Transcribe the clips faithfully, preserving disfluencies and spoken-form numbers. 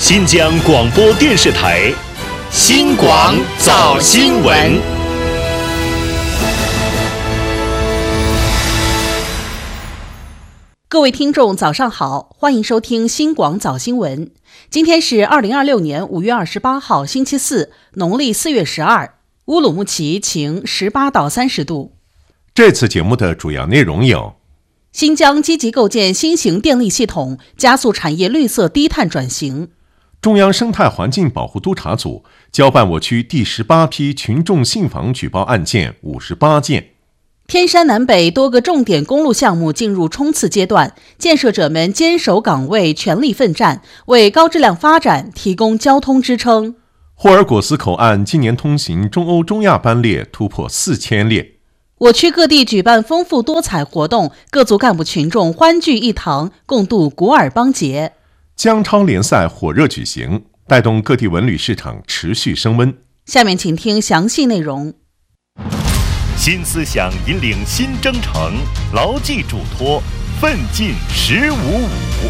新疆广播电视台新广早新闻。 各位听众早上好，欢迎收听新广早新闻。今天是二零二六年五月二十八号星期四，农历四月十二，乌鲁木齐晴十八到三十度。 这次节目的主要内容有： 新疆积极构建新型电力系统，加速产业绿色低碳转型。 中央生态环境保护督察组交办我区第十八批群众信访举报案件五十八件。 天山南北多个重点公路项目进入冲刺阶段，建设者们坚守岗位，全力奋战，为高质量发展提供交通支撑。 霍尔果斯口岸今年通行中欧中亚班列突破四千列。 我区各地举办丰富多彩活动，各族干部群众欢聚一堂，共度古尔邦节。 江超联赛火热举行，带动各地文旅市场持续升温。 下面请听详细内容。 新思想引领新征程，牢记嘱托，奋进十五五。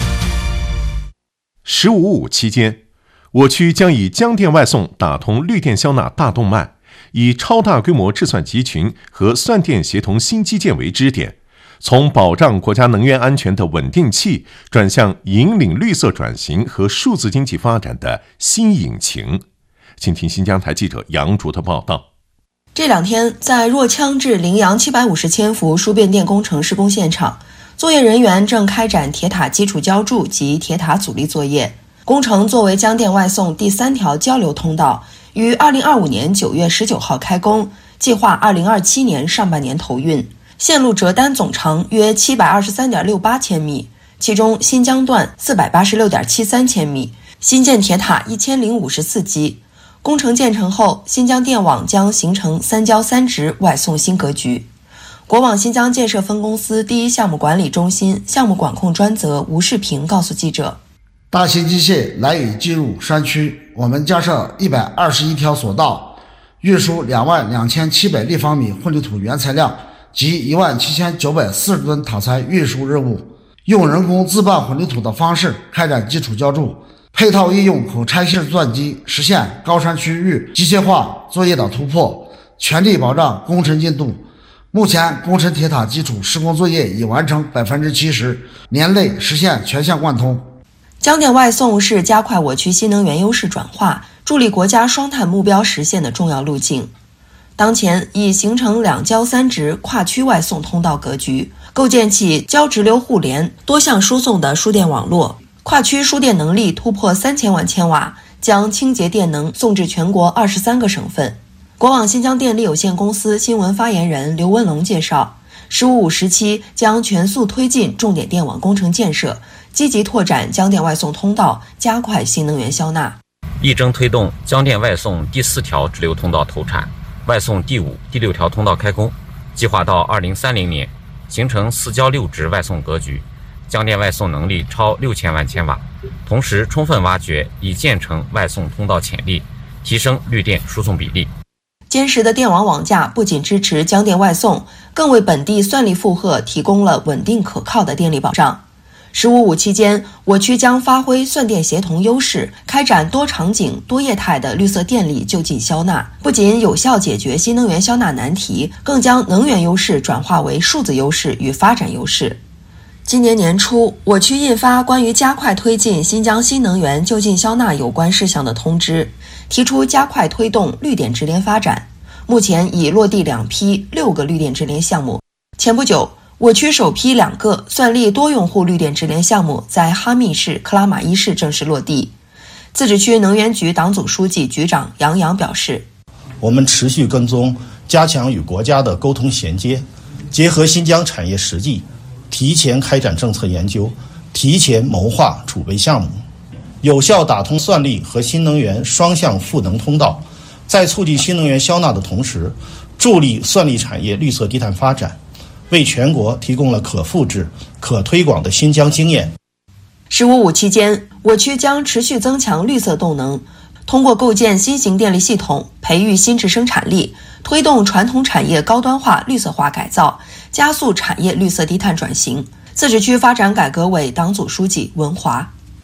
十五五期间，我区将以江电外送打通绿电消纳大动脉，以超大规模制算集群和算电协同新基建为支点，从保障国家能源安全的稳定器转向引领绿色转型和数字经济发展的新引擎。请听新疆台记者杨竹的报道。 这两天，在若羌至临阳七百五十千伏输变电工程施工现场，作业人员正开展铁塔基础浇筑及铁塔阻力作业。工程作为江电外送第三条交流通道，于二零二五年九月十九号开工，计划二零二七年上半年投运。线路折单总长约七百二十三点六八千米，其中新疆段四百八十六点七三千米，新建铁塔一千零五十四基。工程建成后，新疆电网将形成三交三值外送新格局。国网新疆建设分公司第一项目管理中心项目管控专责吴世平告诉记者， 大型机械来已进入山区，我们加设一百二十一条索道，运输两万两千七百立方米混凝土原材料及一万七千九百四十吨塔材运输任务，用人工自拌混凝土的方式开展基础浇筑，配套应用可拆式钻机，实现高山区域机械化作业的突破，全力保障工程进度。目前工程铁塔基础施工作业已完成 百分之七十， 年内实现全线贯通。 江电外送是加快我区新能源优势转化，助力国家双碳目标实现的重要路径。当前已形成两交三值跨区外送通道格局，构建起交直流互联、多项输送的输电网络，跨区输电能力突破三千万千瓦，将清洁电能送至全国二十三个省份。国网新疆电力有限公司新闻发言人刘文龙介绍，十五五时期将全速推进重点电网工程建设，积极拓展江电外送通道，加快新能源消纳。 力争推动江电外送第四条直流通道投产，外送第五、第六条通道开工，计划到二零三零年形成四交六值外送格局，江电外送能力超六千万千瓦，同时充分挖掘已建成外送通道潜力，提升绿电输送比例。 坚实的电网网架不仅支持江电外送，更为本地算力负荷提供了稳定可靠的电力保障。十五五期间，我区将发挥算电协同优势，开展多场景、多业态的绿色电力就近消纳，不仅有效解决新能源消纳难题，更将能源优势转化为数字优势与发展优势。今年年初，我区印发关于加快推进新疆新能源就近消纳有关事项的通知，提出加快推动绿电直连发展，目前已落地两批六个绿电直连项目。前不久，我区首批两个算力多用户绿电直连项目在哈密市、克拉玛依市正式落地。自治区能源局党组书记、局长杨洋表示， 我们持续跟踪，加强与国家的沟通衔接，结合新疆产业实际，提前开展政策研究，提前谋划储备项目，有效打通算力和新能源双向赋能通道，在促进新能源消纳的同时，助力算力产业绿色低碳发展，为全国提供了可复制、可推广的新疆经验。 十五五期间，我区将持续增强绿色动能，通过构建新型电力系统，培育新质生产力，推动传统产业高端化、绿色化改造，加速产业绿色低碳转型。自治区发展改革委党组书记文华，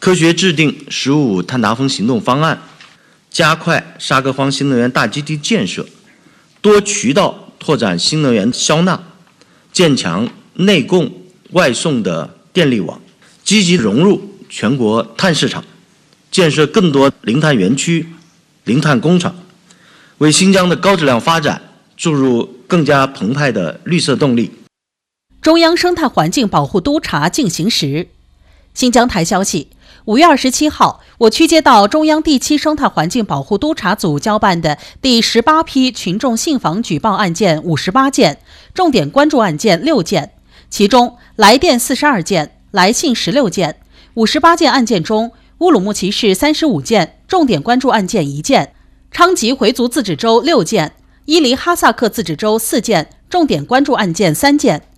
科学制定“十五五”碳达峰行动方案，加快沙克荒新能源大基地建设，多渠道拓展新能源销纳，建强内供外送的电力网，积极融入全国碳市场，建设更多零碳园区、零碳工厂，为新疆的高质量发展注入更加澎湃的绿色动力。 中央生态环境保护督查进行时，新疆台消息，五月二十七号，我区接到中央第七生态环境保护督查组交办的第十八批群众信访举报案件五十八件，重点关注案件六件，其中来电四十二件，来信十六件。五十八件案件中，乌鲁木齐市三十五件，重点关注案件一件；昌吉回族自治州六件，伊犁哈萨克自治州四件，重点关注案件三件。